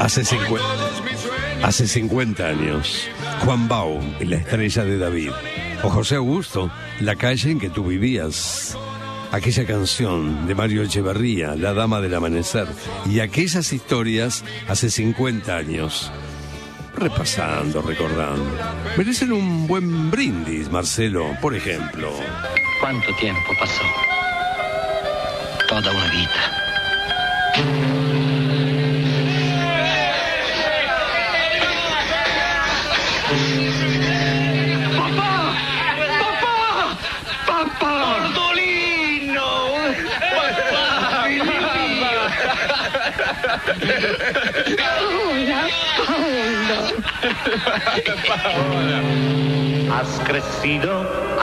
Hace 50 años, Juan Bau, la estrella de David, o José Augusto, la calle en que tú vivías. Aquella canción de Mario Echeverría, La Dama del Amanecer, y aquellas historias hace 50 años. Repasando, recordando. Merecen un buen brindis, Marcelo, por ejemplo. ¿Cuánto tiempo pasó? Toda una vida. ¡Papá! ¡Papá! ¡Papá! ¡Bordolino! ¡Papá! Paola. Has crecido